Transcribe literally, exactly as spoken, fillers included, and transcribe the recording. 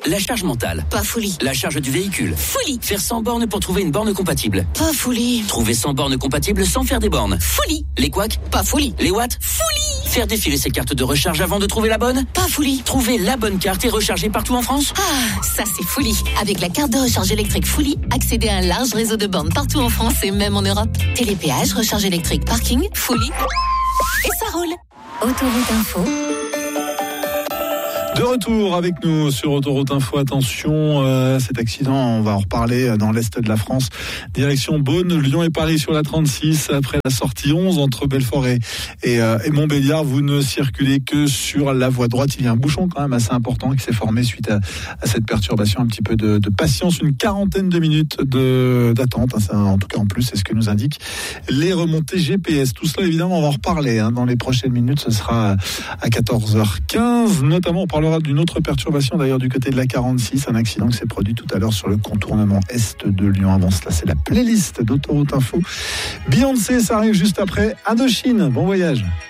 La charge mentale. Pas folie. La charge du véhicule. Folie. Faire cent bornes pour trouver une borne compatible. Pas folie. Trouver cent bornes compatibles sans faire des bornes. Folie. Les couacs. Pas folie. Les watts. Folie. Faire défiler ses cartes de recharge avant de trouver la bonne. Pas folie. Trouver la bonne carte et recharger partout en France. Ah, ça c'est folie. Avec la carte de recharge électrique Folie, accédez à un large réseau de bornes partout en France et même en Europe. Télépéage, recharge électrique, parking, Folie. Et ça roule. Autoroute Info. De retour avec nous sur Autoroute Info. Attention, euh, cet accident, on va en reparler dans l'Est de la France. Direction Beaune, Lyon et Paris sur la trente-six. Après la sortie onze entre Belfort et, et, euh, et Montbéliard, vous ne circulez que sur la voie droite. Il y a un bouchon quand même assez important qui s'est formé suite à, à cette perturbation. Un petit peu de, de patience, une quarantaine de minutes de, d'attente. Hein, ça, en tout cas en plus, c'est ce que nous indiquent les remontées G P S. Tout cela, évidemment, on va en reparler hein, dans les prochaines minutes. Ce sera à quatorze heures quinze. Notamment, on parlera d'une autre perturbation d'ailleurs du côté de la quarante-six, un accident qui s'est produit tout à l'heure sur le contournement est de Lyon. Avant cela, c'est la playlist d'Autoroute Info. Beyoncé, ça arrive juste après Indochine. Bon voyage.